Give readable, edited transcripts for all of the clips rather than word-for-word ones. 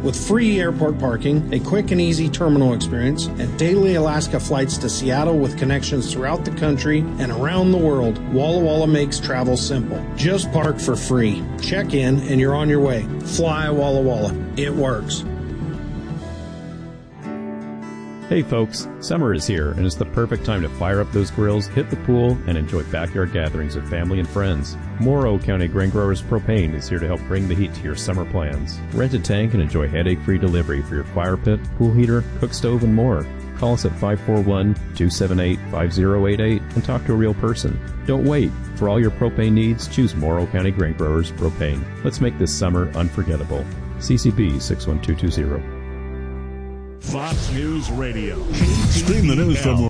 With free airport parking, a quick and easy terminal experience, and daily Alaska flights to Seattle with connections throughout the country and around the world, Walla Walla makes travel simple. Just park for free. Check in and you're on your way. Fly Walla Walla. It works. Hey folks, summer is here and it's the perfect time to fire up those grills, hit the pool, and enjoy backyard gatherings with family and friends. Morrow County Grain Growers Propane is here to help bring the heat to your summer plans. Rent a tank and enjoy headache-free delivery for your fire pit, pool heater, cook stove, and more. Call us at 541-278-5088 and talk to a real person. Don't wait. For all your propane needs, choose Morrow County Grain Growers Propane. Let's make this summer unforgettable. CCB 61220. Fox News Radio. Stream the news from...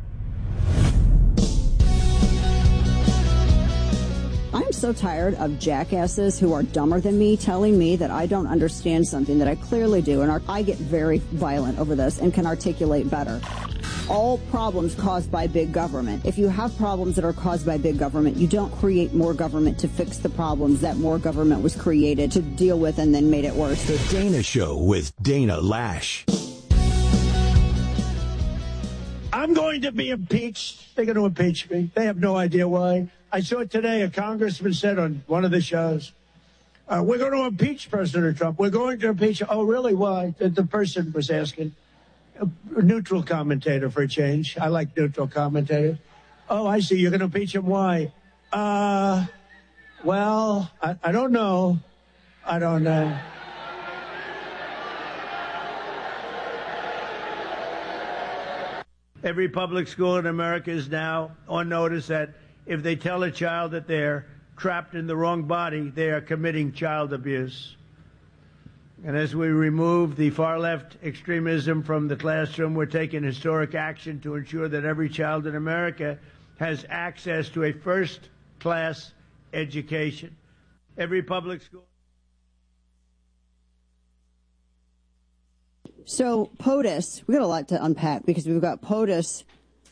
I'm so tired of jackasses who are dumber than me telling me that I don't understand something that I clearly do, and I get very violent over this and can articulate better. All problems caused by big government. If you have problems that are caused by big government, you don't create more government to fix the problems that more government was created to deal with and then made it worse. The Dana Show with Dana Lash. I'm going to be impeached. They're going to impeach me. They have no idea why. I saw today a congressman said on one of the shows, we're going to impeach President Trump. We're going to impeach. Oh, really? Why? The person was asking. A neutral commentator for a change. I like neutral commentators. Oh, I see. You're going to impeach him. Why? Well, I don't know. I don't know. Every public school in America is now on notice that if they tell a child that they're trapped in the wrong body, they are committing child abuse. And as we remove the far-left extremism from the classroom, we're taking historic action to ensure that every child in America has access to a first-class education. Every public school. So POTUS, we got a lot to unpack because we've got POTUS,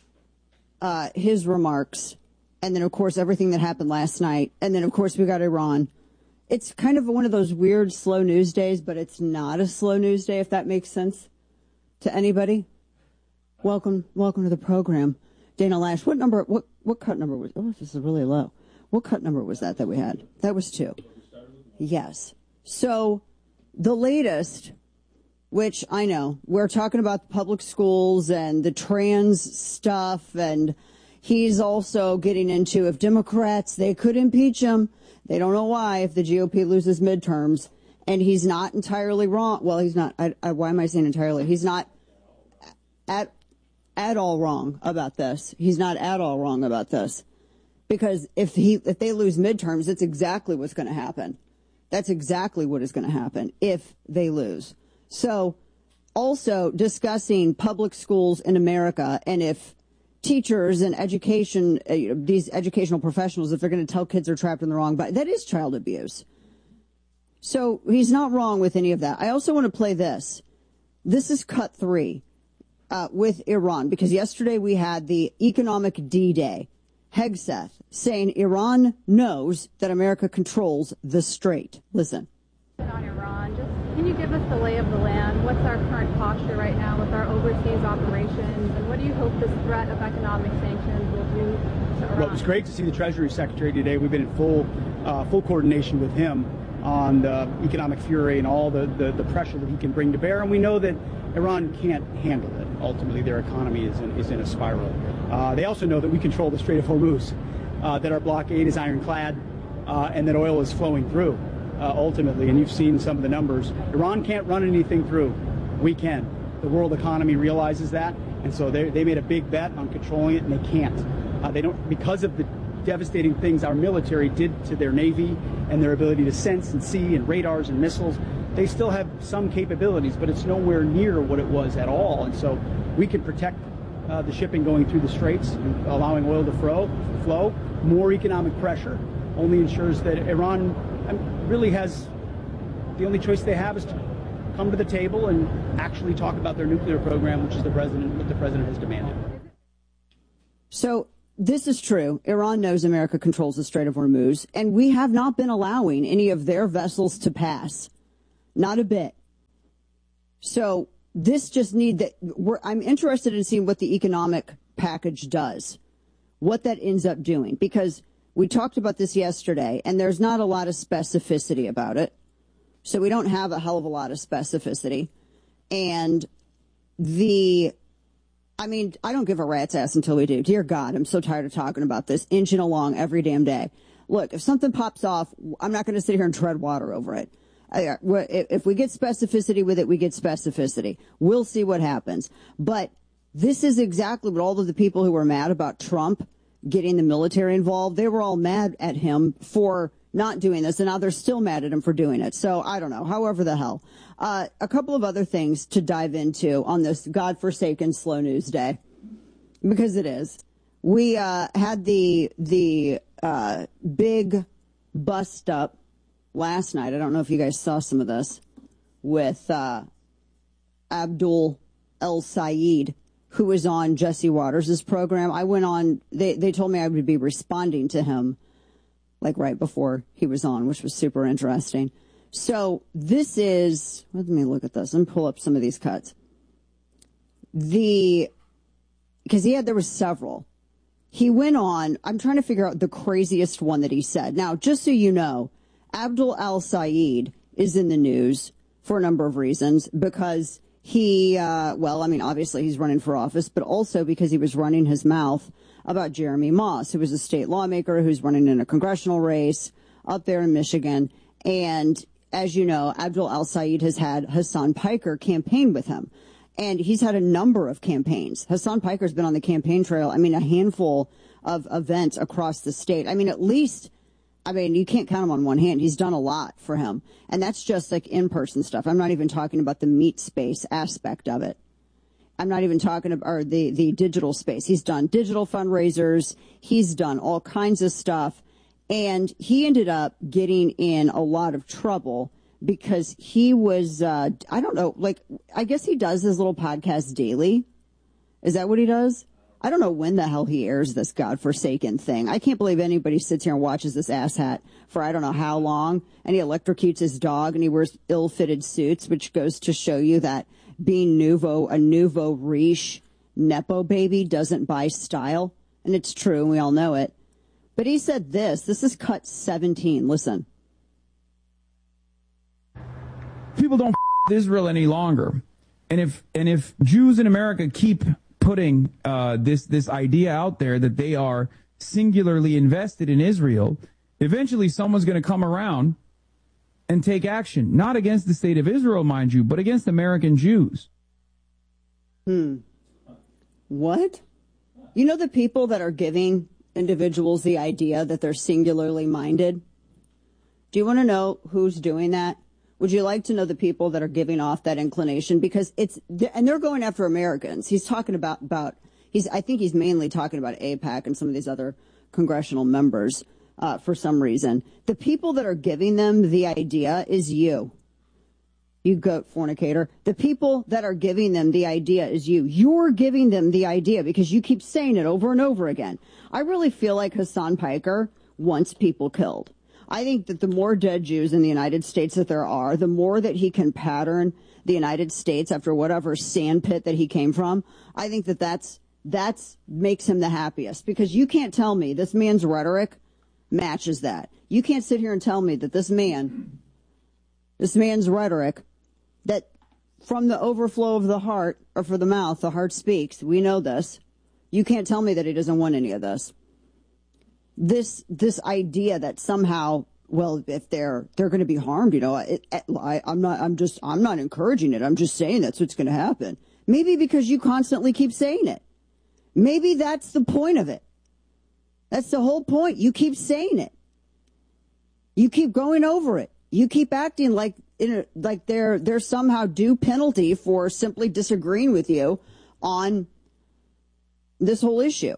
his remarks, and then, of course, everything that happened last night. And then, of course, we got Iran. It's kind of one of those weird slow news days, but it's not a slow news day, if that makes sense to anybody. Welcome to the program. Dana Lash, what cut number was, oh, this is really low. What cut number was that we had? That was 2. Yes. So the latest, which I know, we're talking about the public schools and the trans stuff, and he's also getting into if Democrats, they could impeach him. They don't know why if the GOP loses midterms. And he's not entirely wrong. Well, he's not. Why am I saying entirely? He's not at all wrong about this. He's not at all wrong about this. Because if they lose midterms, that's exactly what's going to happen. That's exactly what is going to happen if they lose. So also discussing public schools in America and if teachers and education, these educational professionals, if they're going to tell kids they're trapped in the wrong body, that is child abuse. So he's not wrong with any of that. I also want to play this. This is cut 3 with Iran, because yesterday we had the economic D-Day. Hegseth saying Iran knows that America controls the strait. Listen. On Iran, just can you give us the lay of the land? What's our current posture right now with our overseas operations, and what do you hope this threat of economic sanctions will do to Iran? Well, it was great to see the Treasury Secretary today. We've been in full coordination with him on the economic fury and all the pressure that he can bring to bear, and we know that Iran can't handle it. Ultimately, their economy is in a spiral. They also know that we control the Strait of Hormuz, that our blockade is ironclad, and that oil is flowing through. Ultimately, and you've seen some of the numbers. Iran can't run anything through. We can. The world economy realizes that, and so they made a big bet on controlling it, and they can't. They don't, because of the devastating things our military did to their Navy and their ability to sense and see and radars and missiles. They still have some capabilities, but it's nowhere near what it was at all. And so we can protect the shipping going through the straits and allowing oil to flow. More economic pressure only ensures that Iran really has, the only choice they have is to come to the table and actually talk about their nuclear program, which is what the president has demanded. So this is true. Iran knows America controls the Strait of Hormuz, and we have not been allowing any of their vessels to pass. Not a bit. So this just I'm interested in seeing what the economic package does, what that ends up doing, because we talked about this yesterday, and there's not a lot of specificity about it. So we don't have a hell of a lot of specificity. And I don't give a rat's ass until we do. Dear God, I'm so tired of talking about this, inching along every damn day. Look, if something pops off, I'm not going to sit here and tread water over it. If we get specificity with it, we get specificity. We'll see what happens. But this is exactly what all of the people who were mad about Trump getting the military involved, they were all mad at him for not doing this, and now they're still mad at him for doing it. So I don't know, however the hell. A couple of other things to dive into on this godforsaken slow news day, because it is. We had the big bust up last night. I don't know if you guys saw some of this with Abdul El-Sayed, who was on Jesse Waters' program. I went on, they told me I would be responding to him like right before he was on, which was super interesting. So this is, let me look at this and pull up some of these cuts. Because there was several. He went on, I'm trying to figure out the craziest one that he said. Now, just so you know, Abdul El-Sayed is in the news for a number of reasons, because obviously he's running for office, but also because he was running his mouth about Jeremy Moss, who was a state lawmaker who's running in a congressional race up there in Michigan. And as you know, Abdul El-Sayed has had Hassan Piker campaign with him. And he's had a number of campaigns. Hassan Piker's been on the campaign trail, a handful of events across the state. You can't count him on one hand. He's done a lot for him. And that's just like in-person stuff. I'm not even talking about the meat space aspect of it. I'm not even talking about the digital space. He's done digital fundraisers. He's done all kinds of stuff. And he ended up getting in a lot of trouble because he was, I guess he does his little podcast daily. Is that what he does? I don't know when the hell he airs this godforsaken thing. I can't believe anybody sits here and watches this asshat for I don't know how long, and he electrocutes his dog, and he wears ill-fitted suits, which goes to show you that being a nouveau riche Nepo baby doesn't buy style. And it's true, and we all know it. But he said this is cut 17. Listen. People don't with Israel any longer. And if Jews in America keep putting this idea out there that they are singularly invested in Israel, eventually someone's going to come around and take action, not against the state of Israel, mind you, but against American Jews. What? You know the people that are giving individuals the idea that they're singularly minded? Do you want to know who's doing that? Would you like to know the people that are giving off that inclination? Because and they're going after Americans. He's talking about I think he's mainly talking about AIPAC and some of these other congressional members for some reason. The people that are giving them the idea is you. You goat fornicator. The people that are giving them the idea is you. You're giving them the idea because you keep saying it over and over again. I really feel like Hassan Piker wants people killed. I think that the more dead Jews in the United States that there are, the more that he can pattern the United States after whatever sandpit that he came from. I think that's makes him the happiest, because you can't tell me this man's rhetoric matches that. You can't sit here and tell me that this man's rhetoric, that from the overflow of the heart, or for the mouth, the heart speaks. We know this. You can't tell me that he doesn't want any of this. This idea that somehow, well, if they're going to be harmed, I'm not encouraging it. I'm just saying that's what's going to happen. Maybe because you constantly keep saying it. Maybe that's the point of it. That's the whole point. You keep saying it. You keep going over it. You keep acting like there's somehow due penalty for simply disagreeing with you on this whole issue.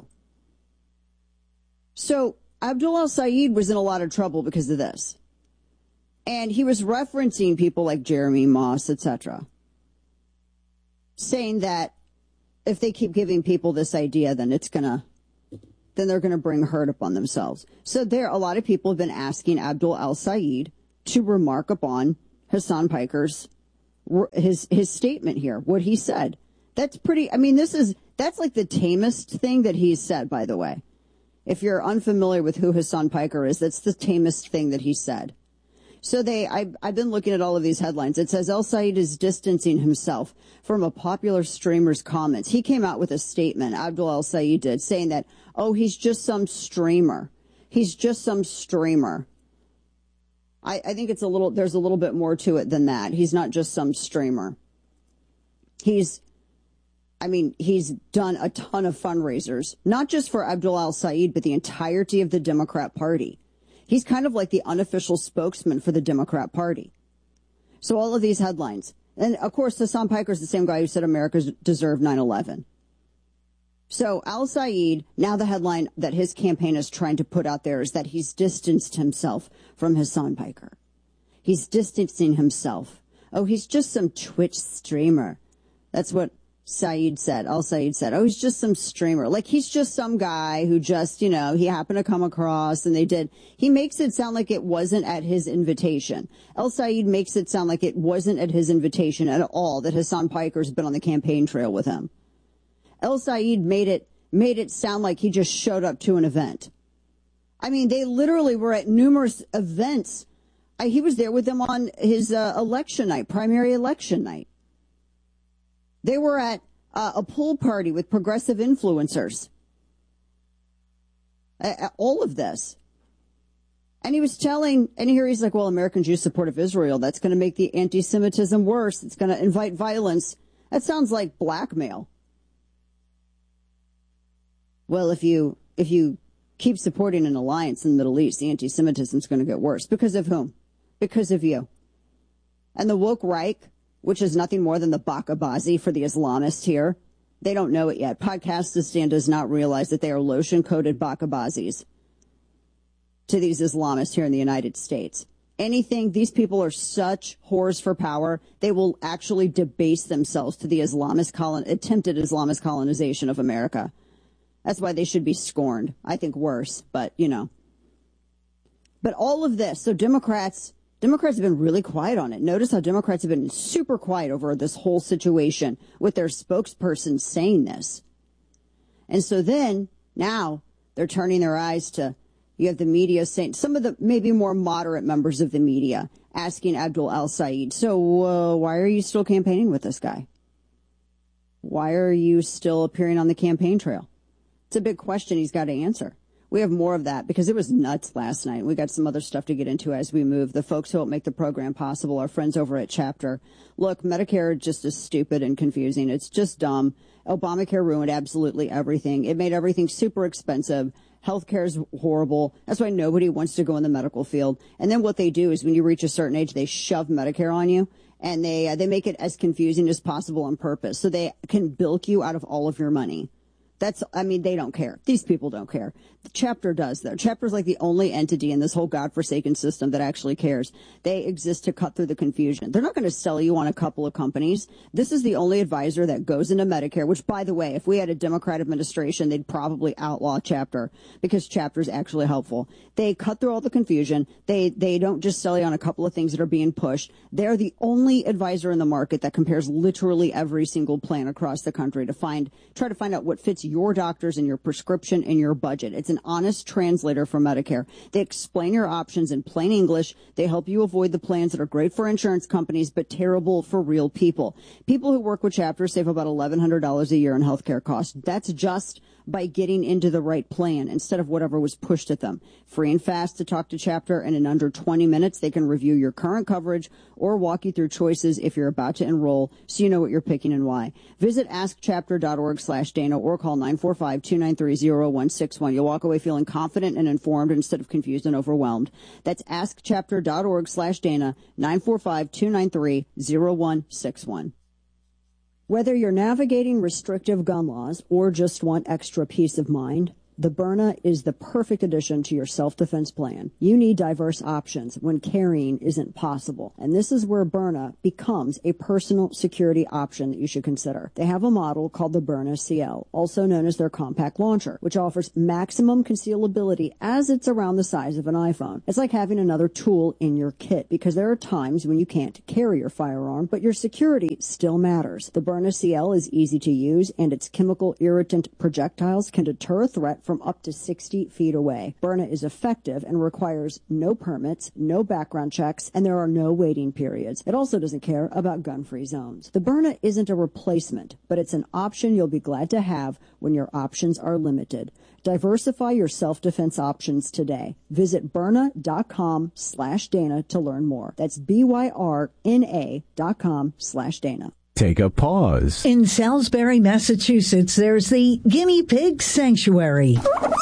So Abdul El-Sayed was in a lot of trouble because of this. And he was referencing people like Jeremy Moss, etc., saying that if they keep giving people this idea, then they're going to bring hurt upon themselves. So a lot of people have been asking Abdul El-Sayed to remark upon Hassan Piker's his statement here, what he said. That's pretty, I mean, that's like the tamest thing that he's said, by the way. If you're unfamiliar with who Hassan Piker is, that's the tamest thing that he said. So I've been looking at all of these headlines. It says El Sayed is distancing himself from a popular streamer's comments. He came out with a statement, Abdul El Sayed did, saying that, oh, he's just some streamer. He's just some streamer. I think there's a little bit more to it than that. He's not just some streamer. He's done a ton of fundraisers, not just for Abdul El Sayed, but the entirety of the Democrat Party. He's kind of like the unofficial spokesman for the Democrat Party. So all of these headlines. And, of course, Hassan Piker is the same guy who said America deserved 9/11. So El Sayed, now the headline that his campaign is trying to put out there is that he's distanced himself from Hassan Piker. He's distancing himself. Oh, he's just some Twitch streamer. That's what Sayed said. El Sayed said, oh, he's just some streamer. Like, he's just some guy who just, he happened to come across and they did. He makes it sound like it wasn't at his invitation. El Sayed makes it sound like it wasn't at his invitation at all that Hassan Piker's been on the campaign trail with him. El Sayed made it sound like he just showed up to an event. I mean, they literally were at numerous events. He was there with them on his election night, primary election night. They were at a pool party with progressive influencers. All of this. And he was and here he's like, well, American Jews support of Israel. That's going to make the anti-Semitism worse. It's going to invite violence. That sounds like blackmail. Well, if you keep supporting an alliance in the Middle East, the anti-Semitism is going to get worse. Because of whom? Because of you. And the woke Reich, which is nothing more than the Bakabazi for the Islamists here. They don't know it yet. Podcastistan does not realize that they are lotion-coated Bakabazis to these Islamists here in the United States. These people are such whores for power, they will actually debase themselves to the attempted Islamist colonization of America. That's why they should be scorned. I think worse, but, But all of this, so Democrats have been really quiet on it. Notice how Democrats have been super quiet over this whole situation with their spokesperson saying this. And so then, now, they're turning their eyes to, you have the media saying, some of the maybe more moderate members of the media asking Abdul El Sayed, so why are you still campaigning with this guy? Why are you still appearing on the campaign trail? It's a big question he's got to answer. We have more of that because it was nuts last night. We got some other stuff to get into as we move. The folks who help make the program possible, our friends over at Chapter. Look, Medicare just is stupid and confusing. It's just dumb. Obamacare ruined absolutely everything. It made everything super expensive. Healthcare is horrible. That's why nobody wants to go in the medical field. And then what they do is when you reach a certain age, they shove Medicare on you. And they make it as confusing as possible on purpose. So they can bilk you out of all of your money. They don't care. These people don't care. The Chapter does, though. Chapter's like the only entity in this whole godforsaken system that actually cares. They exist to cut through the confusion. They're not going to sell you on a couple of companies. This is the only advisor that goes into Medicare, which, by the way, if we had a Democrat administration, they'd probably outlaw Chapter because Chapter's actually helpful. They cut through all the confusion. They don't just sell you on a couple of things that are being pushed. They're the only advisor in the market that compares literally every single plan across the country to try to find out what fits your doctors and your prescription and your budget. It's an honest translator for Medicare. They explain your options in plain English. They help you avoid the plans that are great for insurance companies but terrible for real people. People who work with Chapter save about $1,100 a year in healthcare costs. That's just by getting into the right plan instead of whatever was pushed at them. Free and fast to talk to Chapter, and in under 20 minutes they can review your current coverage or walk you through choices if you're about to enroll so you know what you're picking and why. Visit askchapter.org/Dana or call 945-293-0161. You'll walk away feeling confident and informed instead of confused and overwhelmed. That's askchapter.org/Dana, 945-293-0161. Whether you're navigating restrictive gun laws or just want extra peace of mind, the Byrna is the perfect addition to your self-defense plan. You need diverse options when carrying isn't possible. And this is where Byrna becomes a personal security option that you should consider. They have a model called the Byrna CL, also known as their compact launcher, which offers maximum concealability as it's around the size of an iPhone. It's like having another tool in your kit, because there are times when you can't carry your firearm, but your security still matters. The Byrna CL is easy to use, and its chemical irritant projectiles can deter a threat from up to 60 feet away. Byrna is effective and requires no permits, no background checks, and there are no waiting periods. It also doesn't care about gun-free zones. The Byrna isn't a replacement, but it's an option you'll be glad to have when your options are limited. Diversify your self-defense options today. Visit Byrna.com/Dana to learn more. That's BYRNA.com/Dana. Take a pause. In Salisbury, Massachusetts, there's the Guinea Pig Sanctuary.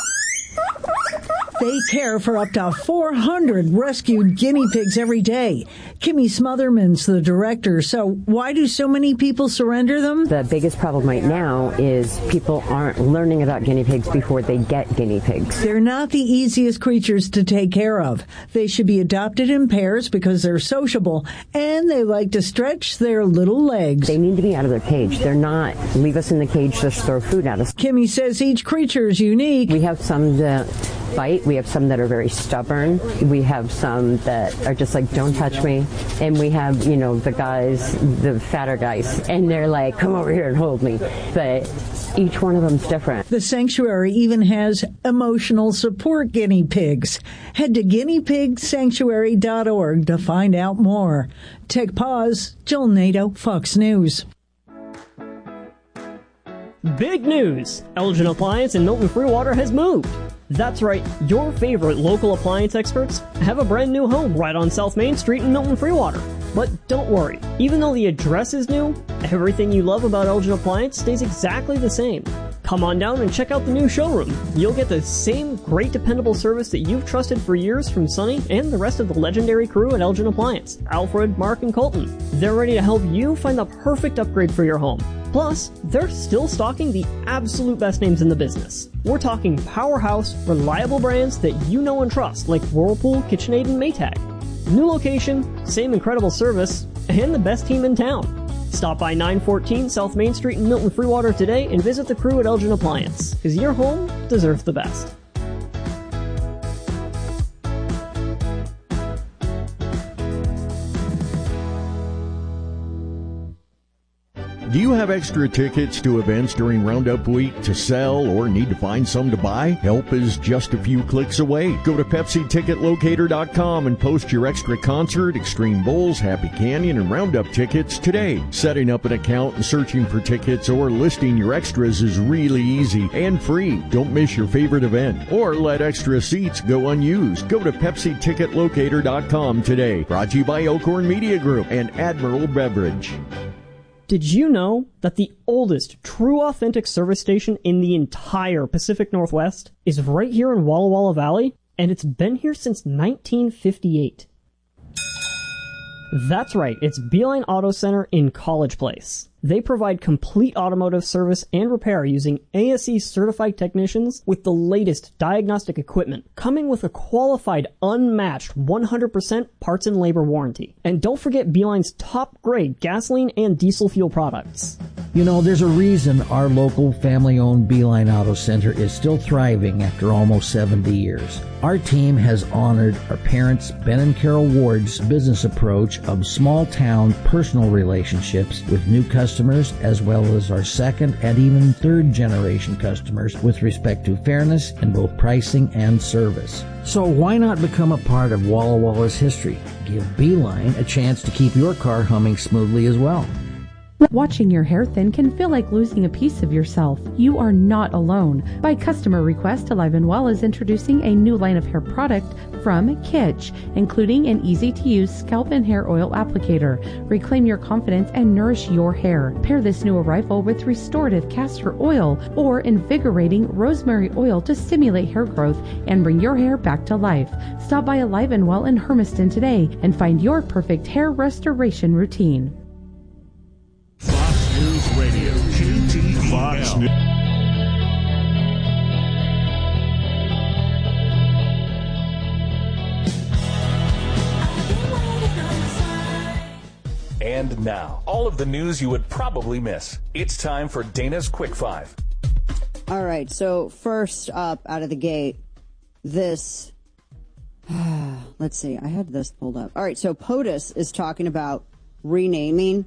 They care for up to 400 rescued guinea pigs every day. Kimmy Smotherman's the director. So why do so many people surrender them? The biggest problem right now is people aren't learning about guinea pigs before they get guinea pigs. They're not the easiest creatures to take care of. They should be adopted in pairs because they're sociable and they like to stretch their little legs. They need to be out of their cage. They're not leave us in the cage, just throw food at us. Kimmy says each creature is unique. We have some that fight. We have some that are very stubborn. We have some that are just like, don't touch me. And we have, the guys, the fatter guys, and they're like, come over here and hold me. But each one of them's different. The sanctuary even has emotional support guinea pigs. Head to guineapigsanctuary.org to find out more. Take pause. Joel Nato, Fox News. Big news! Elgin Appliance in Milton Freewater has moved. That's right, your favorite local appliance experts have a brand new home right on South Main Street in Milton Freewater. But don't worry, even though the address is new, everything you love about Elgin Appliance stays exactly the same. Come on down and check out the new showroom. You'll get the same great dependable service that you've trusted for years from Sonny and the rest of the legendary crew at Elgin Appliance, Alfred, Mark, and Colton. They're ready to help you find the perfect upgrade for your home. Plus, they're still stocking the absolute best names in the business. We're talking powerhouse, reliable brands that you know and trust, like Whirlpool, KitchenAid, and Maytag. New location, same incredible service, and the best team in town. Stop by 914 South Main Street in Milton Freewater today and visit the crew at Elgin Appliance, because your home deserves the best. Do you have extra tickets to events during Roundup Week to sell or need to find some to buy? Help is just a few clicks away. Go to PepsiTicketLocator.com and post your extra concert, Extreme Bowls, Happy Canyon, and Roundup tickets today. Setting up an account and searching for tickets or listing your extras is really easy and free. Don't miss your favorite event or let extra seats go unused. Go to PepsiTicketLocator.com today. Brought to you by Elkhorn Media Group and Admiral Beverage. Did you know that the oldest true authentic service station in the entire Pacific Northwest is right here in Walla Walla Valley? And it's been here since 1958. That's right, it's Beeline Auto Center in College Place. They provide complete automotive service and repair using ASE certified technicians with the latest diagnostic equipment, coming with a qualified, unmatched 100% parts and labor warranty. And don't forget Beeline's top grade gasoline and diesel fuel products. You know, there's a reason our local family-owned Beeline Auto Center is still thriving after almost 70 years. Our team has honored our parents, Ben and Carol Ward's business approach of small-town personal relationships with new customers, as well as our second and even third-generation customers with respect to fairness in both pricing and service. So why not become a part of Walla Walla's history? Give Beeline a chance to keep your car humming smoothly as well. Watching your hair thin can feel like losing a piece of yourself. You are not alone. By customer request, Alive & Well is introducing a new line of hair product from Kitsch, including an easy-to-use scalp and hair oil applicator. Reclaim your confidence and nourish your hair. Pair this new arrival with restorative castor oil or invigorating rosemary oil to stimulate hair growth and bring your hair back to life. Stop by Alive & Well in Hermiston today and find your perfect hair restoration routine. Fox News Radio, KTEL. Fox News. And now, all of the news you would probably miss. It's time for Dana's Quick Five. All right, so first up out of the gate, this, let's see, I had this pulled up. All right, so POTUS is talking about renaming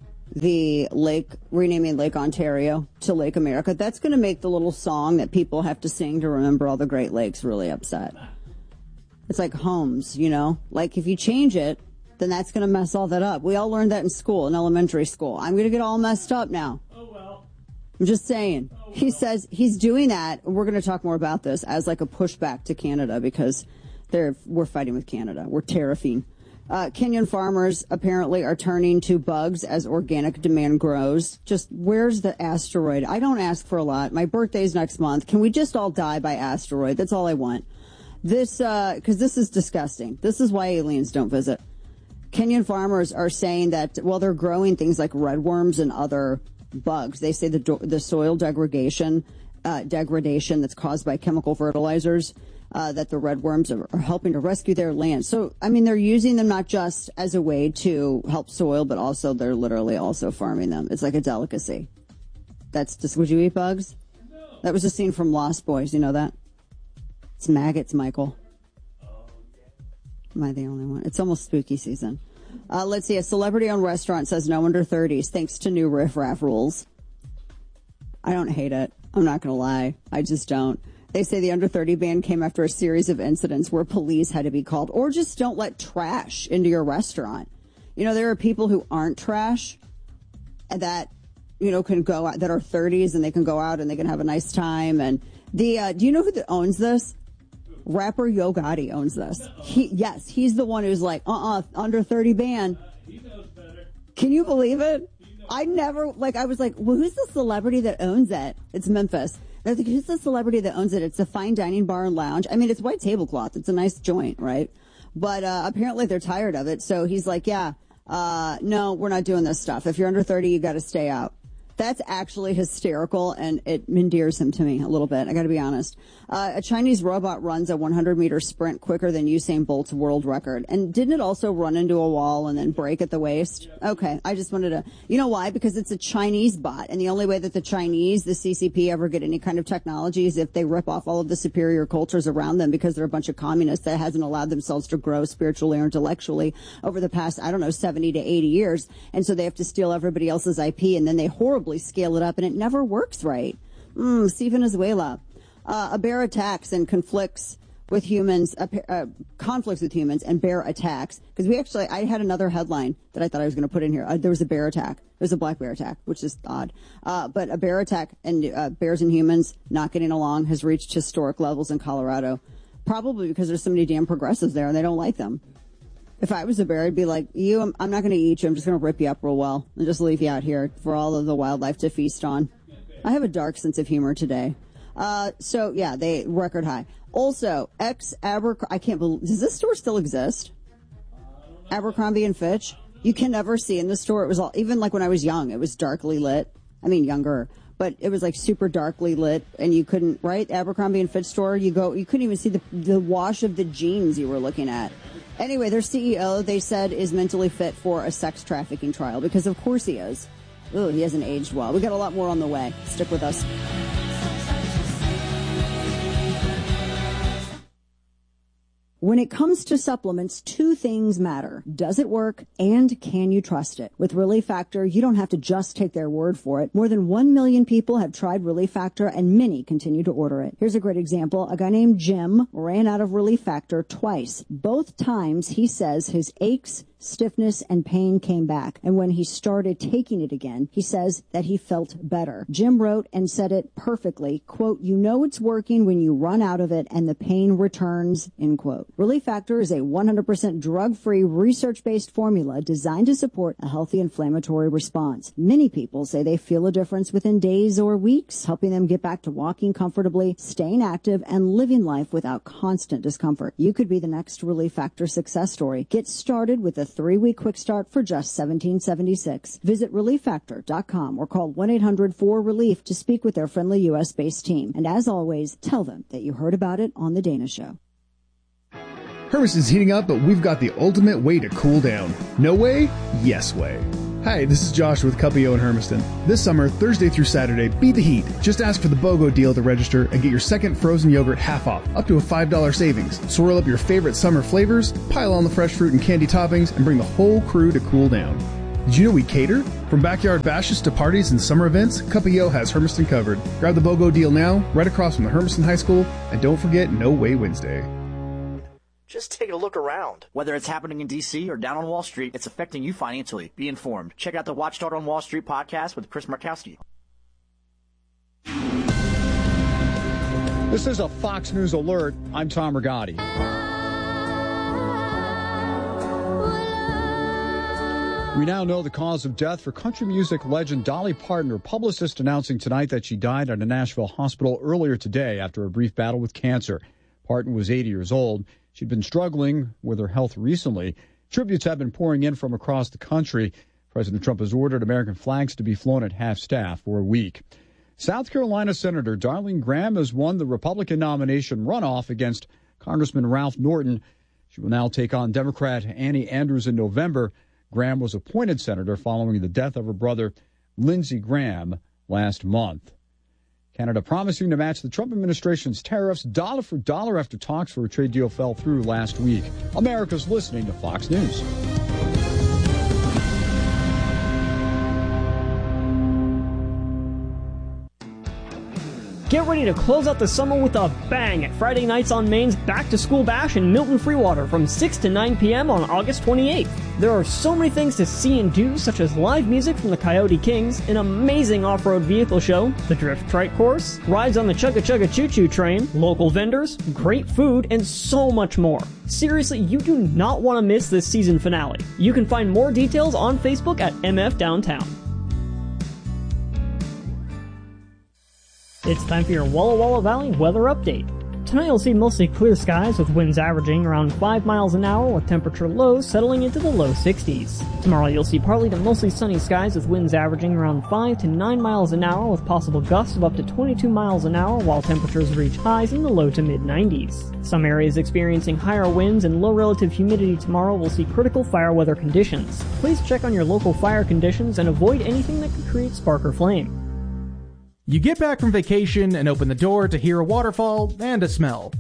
Lake Ontario to Lake America. That's going to make the little song that people have to sing to remember all the Great Lakes really upset. It's like Holmes, you know? Like, if you change it, then that's going to mess all that up. We all learned that in school, in elementary school. I'm going to get all messed up now. Oh, well. I'm just saying. Oh, well. He says he's doing that. We're going to talk more about this as like a pushback to Canada because we're fighting with Canada. We're tariffing. Kenyan farmers apparently are turning to bugs as organic demand grows. Just, where's the asteroid? I don't ask for a lot. My birthday's next month. Can we just all die by asteroid? That's all I want. This, because this is disgusting. This is why aliens don't visit. Kenyan farmers are saying that, well, they're growing things like redworms and other bugs. They say the soil degradation that's caused by chemical fertilizers, that the redworms are helping to rescue their land. So, I mean, they're using them not just as a way to help soil, but also they're literally also farming them. It's like a delicacy. That's just, would you eat bugs? No. That was a scene from Lost Boys. You know that? It's maggots, Michael. Am I the only one? It's almost spooky season. Let's see. A celebrity-owned restaurant says no under 30s thanks to new riffraff rules. I don't hate it. I'm not going to lie. I just don't. They say the under 30 ban came after a series of incidents where police had to be called, or just don't let trash into your restaurant. You know, there are people who aren't trash that, you know, can go out, that are 30s and they can go out and they can have a nice time. And do you know who owns this? Rapper Yo Gotti owns this. Yes, he's the one who's like, under 30 ban. He knows better. Can you believe it? I was like, well, who's the celebrity that owns it? It's Memphis. I was like, who's the celebrity that owns it? It's a fine dining bar and lounge. I mean, it's white tablecloth. It's a nice joint, right? But apparently they're tired of it. So he's like, no, we're not doing this stuff. If you're under 30, you got to stay out. That's actually hysterical, and it endears him to me a little bit. I got to be honest. A Chinese robot runs a 100-meter sprint quicker than Usain Bolt's world record. And didn't it also run into a wall and then break at the waist? Okay, I just wanted to... You know why? Because it's a Chinese bot, and the only way that the Chinese, the CCP, ever get any kind of technology is if they rip off all of the superior cultures around them because they're a bunch of communists that hasn't allowed themselves to grow spiritually or intellectually over the past, 70 to 80 years. And so they have to steal everybody else's IP, and then they horribly scale it up, and it never works right. See Venezuela. A bear attacks and conflicts with humans, and bear attacks. Because I had another headline that I thought I was going to put in here. There was a bear attack. There's a black bear attack, which is odd. But a bear attack and bears and humans not getting along has reached historic levels in Colorado. Probably because there's so many damn progressives there and they don't like them. If I was a bear, I'd be like, I'm not going to eat you. I'm just going to rip you up real well and just leave you out here for all of the wildlife to feast on. I have a dark sense of humor today. They record high. Also, I can't believe, does this store still exist? Abercrombie and Fitch? You can never see in the store. It was all, even like when I was young, it was darkly lit. I mean, younger, but it was like super darkly lit and you couldn't, right? Abercrombie and Fitch store, you couldn't even see the wash of the jeans you were looking at. Anyway, their CEO, they said, is mentally fit for a sex trafficking trial because of course he is. Ooh, he hasn't aged well. We got a lot more on the way. Stick with us. When it comes to supplements, two things matter. Does it work and can you trust it? With Relief Factor, you don't have to just take their word for it. More than 1 million people have tried Relief Factor and many continue to order it. Here's a great example. A guy named Jim ran out of Relief Factor twice. Both times he says his aches, stiffness, and pain came back. And when he started taking it again, he says that he felt better. Jim wrote and said it perfectly, quote, "You know it's working when you run out of it and the pain returns," end quote. Relief Factor is a 100% drug-free, research-based formula designed to support a healthy inflammatory response. Many people say they feel a difference within days or weeks, helping them get back to walking comfortably, staying active, and living life without constant discomfort. You could be the next Relief Factor success story. Get started with a 3-week quick start for just $17.76. Visit ReliefFactor.com or call 1-800-4RELIEF to speak with their friendly U.S.-based team. And as always, tell them that you heard about it on The Dana Show. Hermiston's heating up, but we've got the ultimate way to cool down. No way? Yes way. Hi, this is Josh with Cuppio in Hermiston. This summer, Thursday through Saturday, beat the heat. Just ask for the BOGO deal to register and get your second frozen yogurt half off, up to a $5 savings. Swirl up your favorite summer flavors, pile on the fresh fruit and candy toppings, and bring the whole crew to cool down. Did you know we cater? From backyard bashes to parties and summer events, Cuppio has Hermiston covered. Grab the BOGO deal now, right across from the Hermiston High School, and don't forget No Way Wednesday. Just take a look around. Whether it's happening in D.C. or down on Wall Street, it's affecting you financially. Be informed. Check out the Watchdog on Wall Street podcast with Chris Markowski. This is a Fox News alert. I'm Tom Rigotti. We now know the cause of death for country music legend Dolly Parton. Her publicist announcing tonight that she died at a Nashville hospital earlier today after a brief battle with cancer. Parton was 80 years old. She'd been struggling with her health recently. Tributes have been pouring in from across the country. President Trump has ordered American flags to be flown at half-staff for a week. South Carolina Senator Darlene Graham has won the Republican nomination runoff against Congressman Ralph Norton. She will now take on Democrat Annie Andrews in November. Graham was appointed senator following the death of her brother, Lindsey Graham, last month. Canada promising to match the Trump administration's tariffs dollar for dollar after talks for a trade deal fell through last week. America's listening to Fox News. Get ready to close out the summer with a bang at Friday Nights on Maine's Back to School Bash in Milton Freewater from 6 to 9 p.m. on August 28th. There are so many things to see and do, such as live music from the Coyote Kings, an amazing off-road vehicle show, the Drift Trike course, rides on the Chugga Chugga Choo Choo train, local vendors, great food, and so much more. Seriously, you do not want to miss this season finale. You can find more details on Facebook at MF Downtown. It's time for your Walla Walla Valley weather update. Tonight you'll see mostly clear skies with winds averaging around 5 miles an hour with temperature lows settling into the low 60s. Tomorrow you'll see partly to mostly sunny skies with winds averaging around 5 to 9 miles an hour with possible gusts of up to 22 miles an hour while temperatures reach highs in the low to mid 90s. Some areas experiencing higher winds and low relative humidity tomorrow will see critical fire weather conditions. Please check on your local fire conditions and avoid anything that could create spark or flame. You get back from vacation and open the door to hear a waterfall and a smell.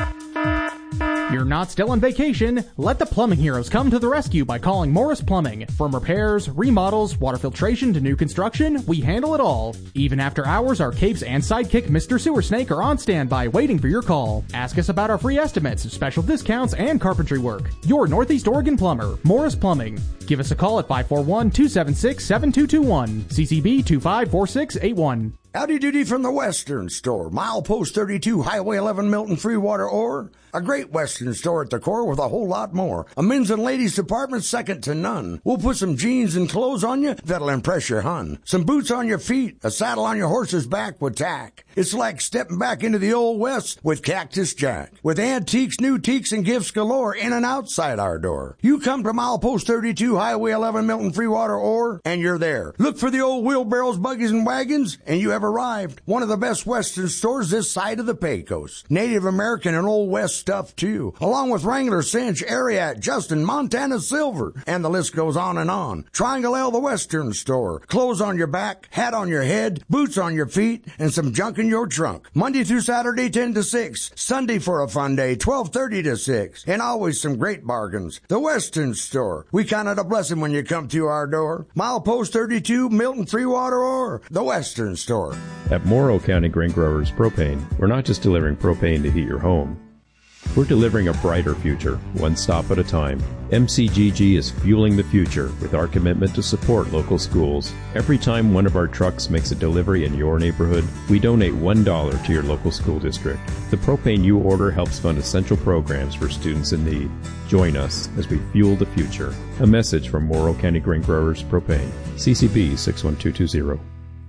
You're not still on vacation. Let the plumbing heroes come to the rescue by calling Morris Plumbing. From repairs, remodels, water filtration to new construction, we handle it all. Even after hours, our capes and sidekick Mr. Sewer Snake are on standby waiting for your call. Ask us about our free estimates, special discounts, and carpentry work. Your Northeast Oregon plumber, Morris Plumbing. Give us a call at 541-276-7221. CCB 254681. Howdy doody from the Western Store, Milepost 32, Highway 11, Milton Freewater, or a great Western store at the core with a whole lot more. A men's and ladies department second to none. We'll put some jeans and clothes on you that'll impress your hun. Some boots on your feet, a saddle on your horse's back with tack. It's like stepping back into the Old West with Cactus Jack. With antiques, new teaks, and gifts galore in and outside our door. You come to Milepost 32, Highway 11, Milton Freewater, or, and you're there. Look for the old wheelbarrows, buggies, and wagons, and you have arrived. One of the best Western stores this side of the Pecos. Native American and Old West stuff, too. Along with Wrangler, Cinch, Ariat, Justin, Montana Silver, and the list goes on and on. Triangle L, the Western Store. Clothes on your back, hat on your head, boots on your feet, and some junk in your trunk. Monday through Saturday, 10 to 6. Sunday for a fun day, 12:30 to 6. And always some great bargains. The Western Store. We count it a blessing when you come to our door. Milepost 32, Milton Freewater, or the Western Store. At Morrow County Grain Growers Propane, we're not just delivering propane to heat your home. We're delivering a brighter future, one stop at a time. MCGG is fueling the future with our commitment to support local schools. Every time one of our trucks makes a delivery in your neighborhood, we donate $1 to your local school district. The propane you order helps fund essential programs for students in need. Join us as we fuel the future. A message from Morrow County Grain Growers Propane. CCB 61220.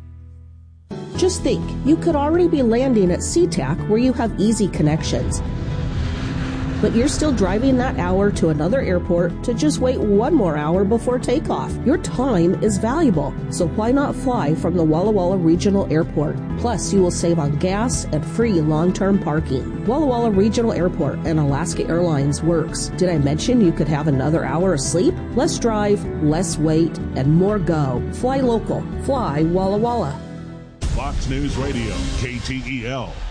Just think, you could already be landing at SeaTac where you have easy connections. but you're still driving that hour to another airport to just wait one more hour before takeoff. Your time is valuable, so why not fly from the Walla Walla Regional Airport? Plus, you will save on gas and free long-term parking. Walla Walla Regional Airport and Alaska Airlines works. Did I mention you could have another hour of sleep? Less drive, less wait, and more go. Fly local. Fly Walla Walla. Fox News Radio, KTEL.